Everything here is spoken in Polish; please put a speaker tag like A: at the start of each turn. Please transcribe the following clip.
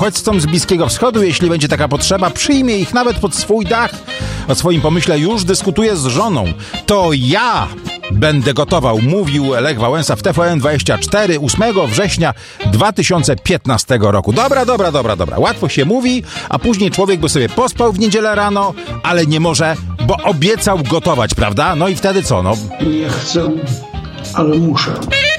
A: uchodźcom z Bliskiego Wschodu, jeśli będzie taka potrzeba, przyjmie ich nawet pod swój dach. O swoim pomyśle już dyskutuje z żoną. To ja będę gotował, mówił Lech Wałęsa w TVN24 8 września 2015 roku. Dobra. Łatwo się mówi, a później człowiek by sobie pospał w niedzielę rano, ale nie może, bo obiecał gotować, prawda? No i wtedy co? No.
B: Nie chcę, ale muszę.